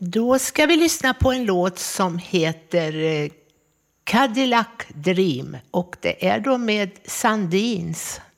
Då ska vi lyssna på en låt som heter Cadillac Dream och det är då med Sandins.